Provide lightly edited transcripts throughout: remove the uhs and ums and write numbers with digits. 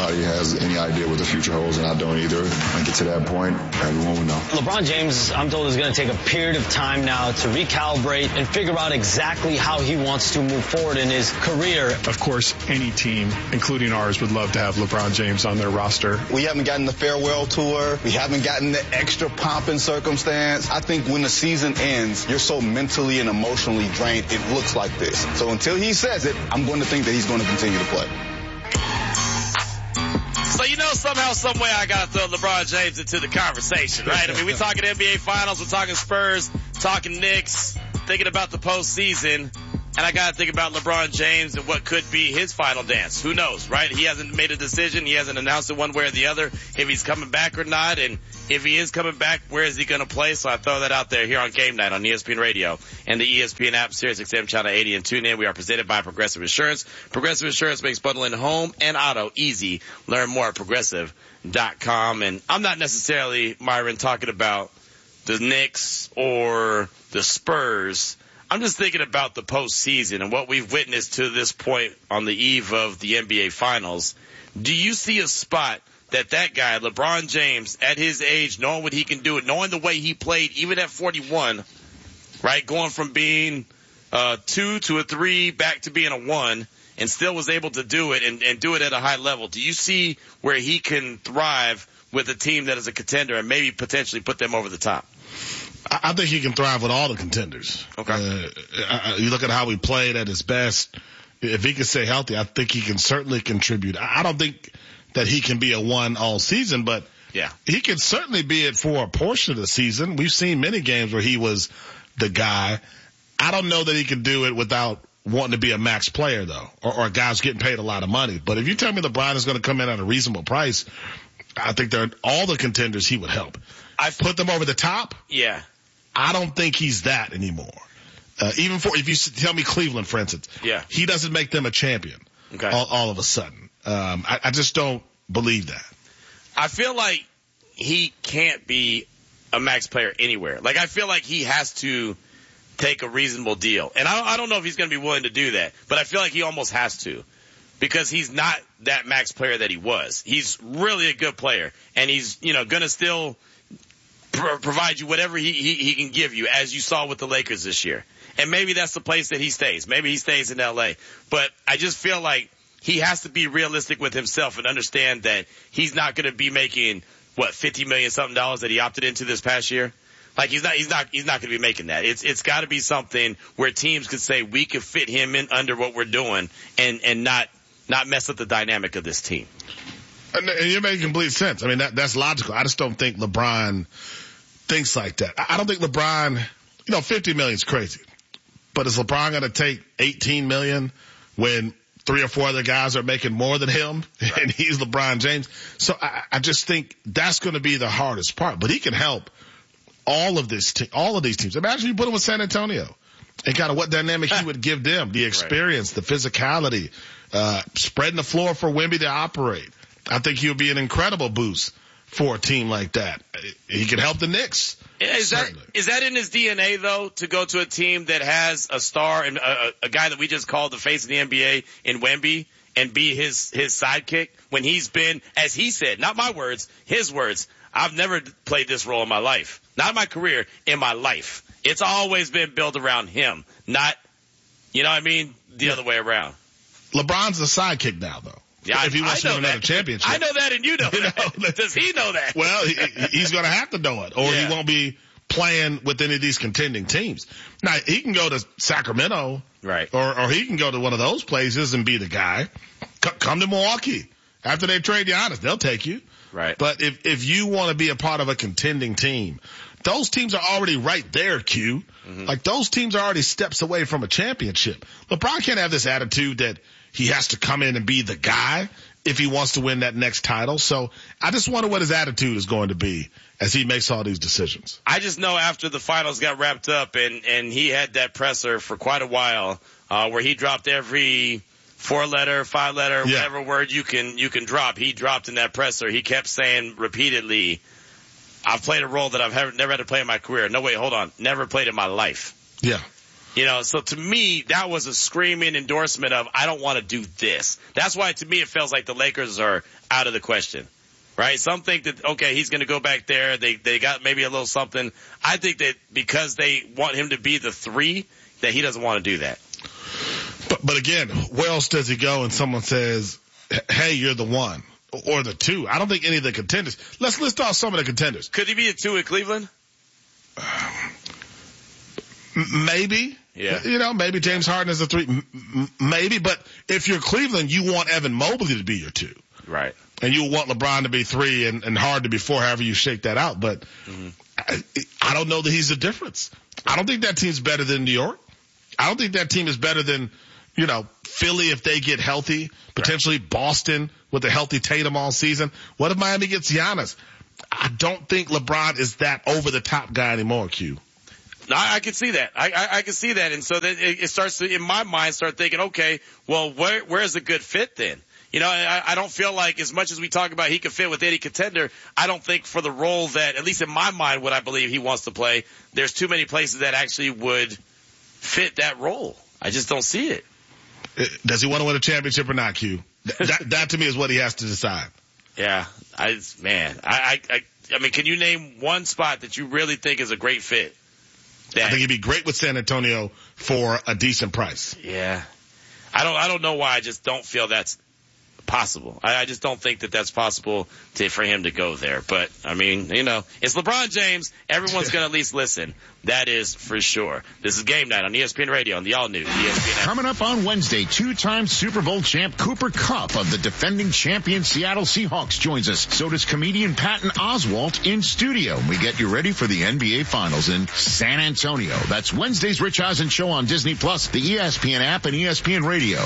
nobody has any idea what the future holds, and I don't either. When I get to that point, everyone will know. LeBron James, I'm told, is going to take a period of time now to recalibrate and figure out exactly how he wants to move forward in his career. Of course, any team, including ours, would love to have LeBron James on their roster. We haven't gotten the farewell tour. We haven't gotten the extra pomp and circumstance. I think when the season ends, you're so mentally and emotionally drained, it looks like this. So until he says it, I'm going to think that he's going to continue to play. So, somehow, some way I got to throw LeBron James into the conversation, right? I mean, we're talking NBA Finals, we're talking Spurs, talking Knicks, thinking about the postseason, and I got to think about LeBron James and what could be his final dance. Who knows, right? He hasn't made a decision. He hasn't announced it one way or the other, if he's coming back or not, and if he is coming back, where is he going to play? So I throw that out there here on Game Night on ESPN Radio and the ESPN app, Sirius XM Channel 80, and tune in. We are presented by Progressive Insurance. Progressive Insurance makes bundling home and auto easy. Learn more at progressive.com. And I'm not necessarily, Myron, talking about the Knicks or the Spurs. I'm just thinking about the postseason and what we've witnessed to this point on the eve of the NBA Finals. Do you see a spot that guy, LeBron James, at his age, knowing what he can do, and knowing the way he played, even at 41, right, going from being 2 to a 3 back to being a 1, and still was able to do it and do it at a high level. Do you see where he can thrive with a team that is a contender and maybe potentially put them over the top? I think he can thrive with all the contenders. Okay. You look at how he played at his best. If he can stay healthy, I think he can certainly contribute. I don't think that he can be a 1 all season, but yeah, he can certainly be it for a portion of the season. We've seen many games where he was the guy. I don't know that he can do it without wanting to be a max player, though, or guys getting paid a lot of money. But if you tell me LeBron is going to come in at a reasonable price, I think they're all the contenders he would help. I've put them over the top. Yeah. I don't think he's that anymore. Even if you tell me Cleveland, for instance, yeah, he doesn't make them a champion. Okay. All of a sudden. I just don't believe that. I feel like he can't be a max player anywhere. Like, I feel like he has to take a reasonable deal. And I don't know if he's going to be willing to do that, but I feel like he almost has to, because he's not that max player that he was. He's really a good player, and he's, going to still provide you whatever he can give you, as you saw with the Lakers this year. And maybe that's the place that he stays. Maybe he stays in L.A. But I just feel like he has to be realistic with himself and understand that he's not going to be making, $50 million something that he opted into this past year. Like, he's not going to be making that. It's got to be something where teams could say, we could fit him in under what we're doing and not mess up the dynamic of this team. And you're making complete sense. I mean, that's logical. I just don't think LeBron thinks like that. I don't think LeBron, $50 million is crazy. But is LeBron going to take $18 million when 3 or 4 other guys are making more than him, right, and he's LeBron James? So I just think that's going to be the hardest part. But he can help all of these teams. Imagine you put him with San Antonio and kind of what dynamic he would give them, the experience, right, the physicality, spreading the floor for Wemby to operate. I think he would be an incredible boost for a team like that. He could help the Knicks. Is that in his DNA, though, to go to a team that has a star and a guy that we just called the face of the NBA in Wemby and be his sidekick when he's been, as he said, not my words, his words, I've never played this role in my life. Not in my career, in my life. It's always been built around him, not, the other way around. LeBron's the sidekick now, though. Yeah, if he wants to win another championship. I know that, and you know that. Does he know that? Well, he's going to have to know it, or he won't be playing with any of these contending teams. Now, he can go to Sacramento, right, or he can go to one of those places and be the guy. Come to Milwaukee. After they trade Giannis, they'll take you. Right. But if you want to be a part of a contending team, those teams are already right there, Q. Mm-hmm. Like, those teams are already steps away from a championship. LeBron can't have this attitude that he has to come in and be the guy if he wants to win that next title. So I just wonder what his attitude is going to be as he makes all these decisions. I just know after the finals got wrapped up and he had that presser for quite a while, where he dropped every 4-letter, 5-letter, whatever word you can drop. He dropped in that presser. He kept saying repeatedly, I've played a role that I've never had to play in my career. No, wait, hold on. Never played in my life. Yeah. So to me, that was a screaming endorsement of, I don't want to do this. That's why to me it feels like the Lakers are out of the question, right? Some think that, okay, he's going to go back there. They got maybe a little something. I think that because they want him to be the 3, that he doesn't want to do that. But again, where else does he go and someone says, hey, you're the 1 or the 2? I don't think any of the contenders. Let's list off some of the contenders. Could he be a 2 at Cleveland? Maybe. Yeah. Maybe James Harden is a 3. Maybe. But if you're Cleveland, you want Evan Mobley to be your 2. Right. And you want LeBron to be 3 and Harden to be 4, however you shake that out. But I don't know that he's the difference. I don't think that team's better than New York. I don't think that team is better than, Philly if they get healthy. Potentially Boston with a healthy Tatum all season. What if Miami gets Giannis? I don't think LeBron is that over-the-top guy anymore, Q. No, I can see that. I can see that. And so then it starts to, in my mind, start thinking, okay, well, where's a good fit then? I don't feel like as much as we talk about he could fit with any contender, I don't think for the role that, at least in my mind, what I believe he wants to play, there's too many places that actually would fit that role. I just don't see it. Does he want to win a championship or not, Q? That to me is what he has to decide. Yeah. I mean, can you name one spot that you really think is a great fit? I think he'd be great with San Antonio for a decent price. Yeah. I don't know why I just don't feel that's possible. I just don't think that that's possible for him to go there. But, I mean, it's LeBron James. Everyone's going to at least listen. That is for sure. This is Game Night on ESPN Radio on the all-new ESPN app. Coming up on Wednesday, 2-time Super Bowl champ Cooper Kupp of the defending champion Seattle Seahawks joins us. So does comedian Patton Oswalt in studio. We get you ready for the NBA Finals in San Antonio. That's Wednesday's Rich Eisen Show on Disney+, the ESPN app, and ESPN Radio.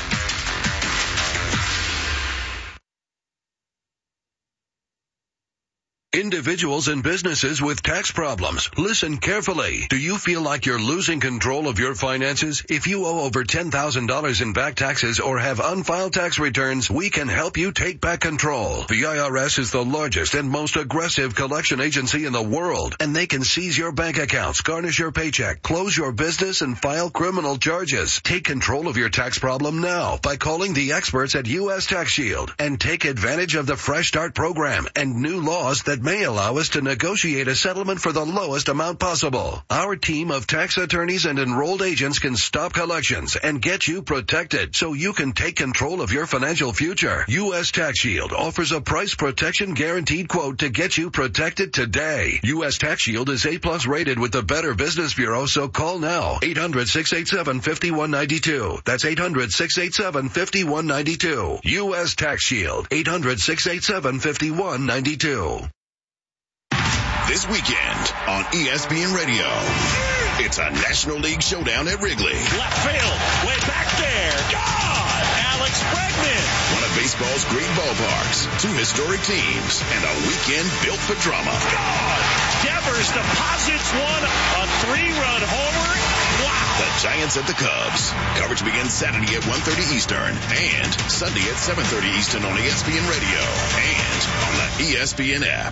Individuals and businesses with tax problems, listen carefully. Do you feel like you're losing control of your finances? If you owe over $10,000 in back taxes or have unfiled tax returns, we can help you take back control. The IRS is the largest and most aggressive collection agency in the world, and they can seize your bank accounts, garnish your paycheck, close your business, and file criminal charges. Take control of your tax problem now by calling the experts at U.S. Tax Shield and take advantage of the Fresh Start program and new laws that may allow us to negotiate a settlement for the lowest amount possible. Our team of tax attorneys and enrolled agents can stop collections and get you protected so you can take control of your financial future. U.S. Tax Shield offers a price protection guaranteed quote to get you protected today. U.S. Tax Shield is A+ rated with the Better Business Bureau, so call now. 800-687-5192. That's 800-687-5192. U.S. Tax Shield. 800-687-5192. This weekend on ESPN Radio, it's a National League showdown at Wrigley. Left field, way back there. God! Alex Bregman. One of baseball's great ballparks, 2 historic teams, and a weekend built for drama. God! Devers deposits one, a 3-run homer. Wow! The Giants at the Cubs. Coverage begins Saturday at 1:30 Eastern and Sunday at 7:30 Eastern on ESPN Radio and on the ESPN app.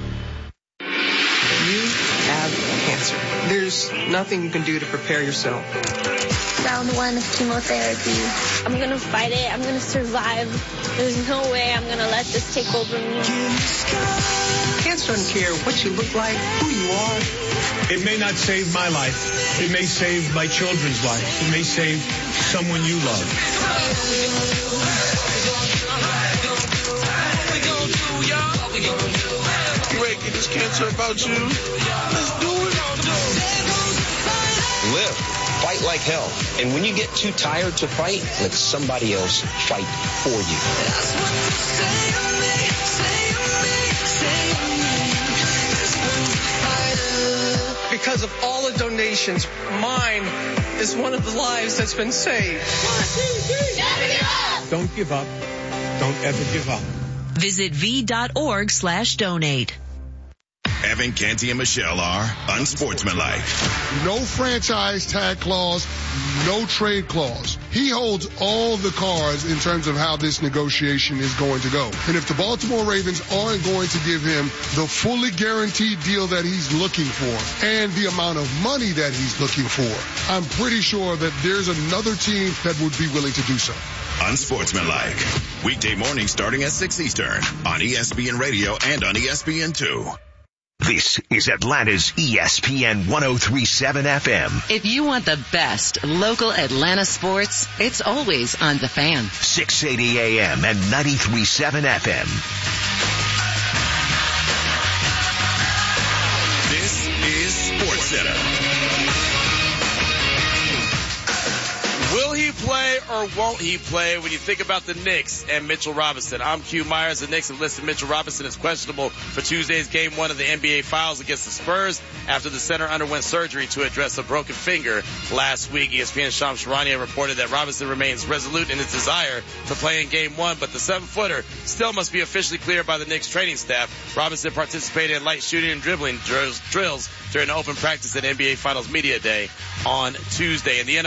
You have cancer. There's nothing you can do to prepare yourself. Round 1 of chemotherapy. I'm going to fight it. I'm going to survive. There's no way I'm going to let this take over me. Cancer doesn't care what you look like, who you are. It may not save my life. It may save my children's lives. It may save someone you love. You ready to get this cancer about you? Let's do it. Live. Fight like hell. And when you get too tired to fight, let somebody else fight for you. Because of all the donations, mine is one of the lives that's been saved. 1, 2, 3. Never give up. Don't give up. Don't ever give up. Visit v.org/donate. Evan, Canty, and Michelle are unsportsmanlike. No franchise tag clause, no trade clause. He holds all the cards in terms of how this negotiation is going to go. And if the Baltimore Ravens aren't going to give him the fully guaranteed deal that he's looking for and the amount of money that he's looking for, I'm pretty sure that there's another team that would be willing to do so. Unsportsmanlike. Weekday morning starting at 6 Eastern on ESPN Radio and on ESPN2. This is Atlanta's ESPN 103.7 FM. If you want the best local Atlanta sports, it's always on The Fan. 680 AM and 93.7 FM. This is SportsCenter. Will he play or won't he play when you think about the Knicks and Mitchell Robinson? I'm Q Myers. The Knicks have listed Mitchell Robinson as questionable for Tuesday's Game 1 of the NBA Finals against the Spurs after the center underwent surgery to address a broken finger last week. ESPN's Shams Charania reported that Robinson remains resolute in his desire to play in Game 1, but the 7-footer still must be officially cleared by the Knicks training staff. Robinson participated in light shooting and dribbling drills during the open practice at NBA Finals Media Day on Tuesday. In the